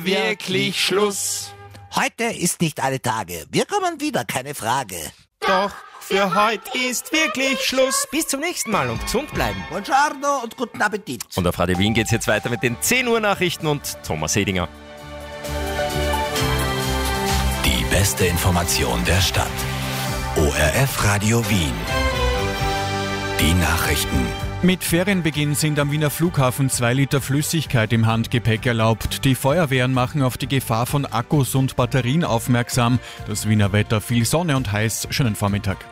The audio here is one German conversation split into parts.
wirklich Schluss. Heute ist nicht alle Tage. Wir kommen wieder, keine Frage. Doch für heute ist wirklich Schluss. Bis zum nächsten Mal und gesund bleiben. Buongiorno und guten Appetit. Und auf Radio Wien geht's jetzt weiter mit den 10 Uhr Nachrichten und Thomas Hedinger. Die beste Information der Stadt. ORF Radio Wien. Die Nachrichten. Mit Ferienbeginn sind am Wiener Flughafen 2 Liter Flüssigkeit im Handgepäck erlaubt. Die Feuerwehren machen auf die Gefahr von Akkus und Batterien aufmerksam. Das Wiener Wetter, viel Sonne und heiß. Schönen Vormittag.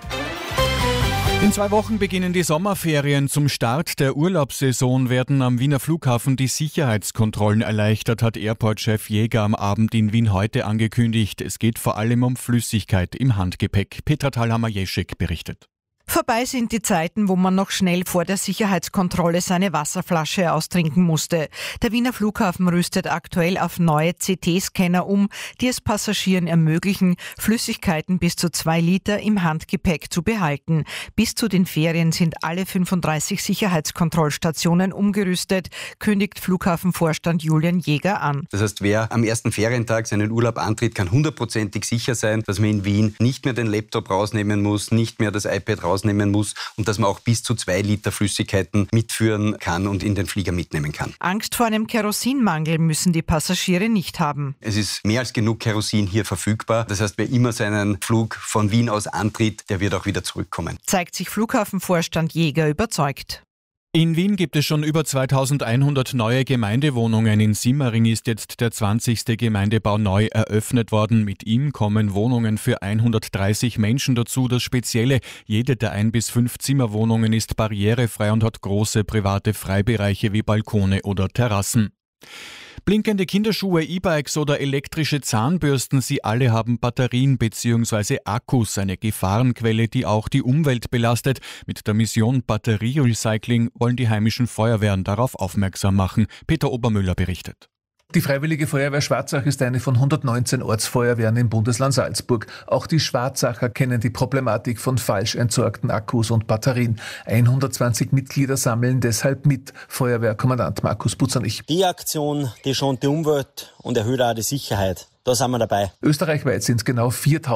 In 2 Wochen beginnen die Sommerferien. Zum Start der Urlaubssaison werden am Wiener Flughafen die Sicherheitskontrollen erleichtert, hat Airport-Chef Jäger am Abend in Wien heute angekündigt. Es geht vor allem um Flüssigkeit im Handgepäck. Petra Thalhammer-Jeschek berichtet. Vorbei sind die Zeiten, wo man noch schnell vor der Sicherheitskontrolle seine Wasserflasche austrinken musste. Der Wiener Flughafen rüstet aktuell auf neue CT-Scanner um, die es Passagieren ermöglichen, Flüssigkeiten bis zu 2 Liter im Handgepäck zu behalten. Bis zu den Ferien sind alle 35 Sicherheitskontrollstationen umgerüstet, kündigt Flughafenvorstand Julian Jäger an. Das heißt, wer am ersten Ferientag seinen Urlaub antritt, kann 100%ig sicher sein, dass man in Wien nicht mehr den Laptop rausnehmen muss, nicht mehr das iPad rausnehmen muss und dass man auch bis zu 2 Liter Flüssigkeiten mitführen kann und in den Flieger mitnehmen kann. Angst vor einem Kerosinmangel müssen die Passagiere nicht haben. Es ist mehr als genug Kerosin hier verfügbar. Das heißt, wer immer seinen Flug von Wien aus antritt, der wird auch wieder zurückkommen. Zeigt sich Flughafenvorstand Jäger überzeugt. In Wien gibt es schon über 2100 neue Gemeindewohnungen. In Simmering ist jetzt der 20. Gemeindebau neu eröffnet worden. Mit ihm kommen Wohnungen für 130 Menschen dazu. Das Spezielle, jede der 1 bis 5 Zimmerwohnungen ist barrierefrei und hat große private Freibereiche wie Balkone oder Terrassen. Blinkende Kinderschuhe, E-Bikes oder elektrische Zahnbürsten, sie alle haben Batterien bzw. Akkus, eine Gefahrenquelle, die auch die Umwelt belastet. Mit der Mission Batterierecycling wollen die heimischen Feuerwehren darauf aufmerksam machen. Peter Obermüller berichtet. Die Freiwillige Feuerwehr Schwarzach ist eine von 119 Ortsfeuerwehren im Bundesland Salzburg. Auch die Schwarzacher kennen die Problematik von falsch entsorgten Akkus und Batterien. 120 Mitglieder sammeln deshalb mit. Feuerwehrkommandant Markus Butzernich. Die Aktion, die schont die Umwelt und erhöht auch die Sicherheit. Da sind wir dabei. Österreichweit sind genau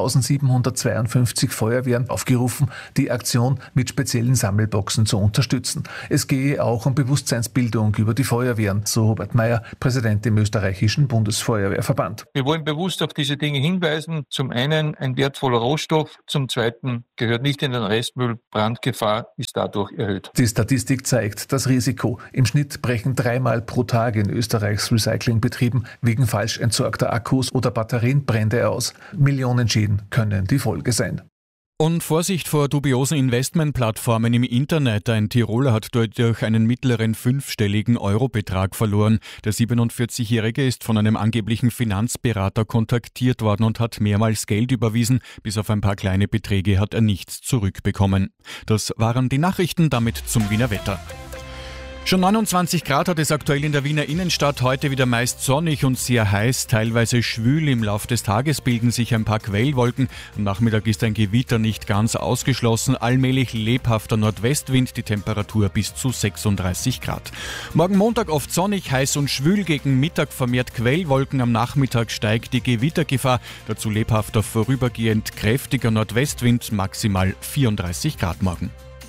4.752 Feuerwehren aufgerufen, die Aktion mit speziellen Sammelboxen zu unterstützen. Es gehe auch um Bewusstseinsbildung über die Feuerwehren, so Robert Meyer, Präsident im österreichischen Bundesfeuerwehrverband. Wir wollen bewusst auf diese Dinge hinweisen. Zum einen ein wertvoller Rohstoff, zum zweiten gehört nicht in den Restmüll. Brandgefahr ist dadurch erhöht. Die Statistik zeigt das Risiko. Im Schnitt brechen 3-mal pro Tag in Österreichs Recyclingbetrieben wegen falsch entsorgter Akkus oder Batterien Brände aus. Millionen Schäden können die Folge sein. Und Vorsicht vor dubiosen Investmentplattformen im Internet. Ein Tiroler hat dort durch einen mittleren 5-stelligen Eurobetrag verloren. Der 47-Jährige ist von einem angeblichen Finanzberater kontaktiert worden und hat mehrmals Geld überwiesen. Bis auf ein paar kleine Beträge hat er nichts zurückbekommen. Das waren die Nachrichten, damit zum Wiener Wetter. Schon 29 Grad hat es aktuell in der Wiener Innenstadt, heute wieder meist sonnig und sehr heiß, teilweise schwül. Im Lauf des Tages bilden sich ein paar Quellwolken. Am Nachmittag ist ein Gewitter nicht ganz ausgeschlossen, allmählich lebhafter Nordwestwind, die Temperatur bis zu 36 Grad. Morgen Montag oft sonnig, heiß und schwül, gegen Mittag vermehrt Quellwolken, am Nachmittag steigt die Gewittergefahr, dazu lebhafter vorübergehend kräftiger Nordwestwind, maximal 34 Grad morgen.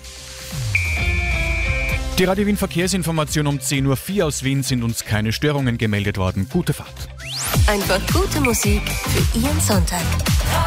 Die Radio Wien Verkehrsinformation um 10.04 Uhr aus Wien, sind uns keine Störungen gemeldet worden. Gute Fahrt. Einfach gute Musik für Ihren Sonntag.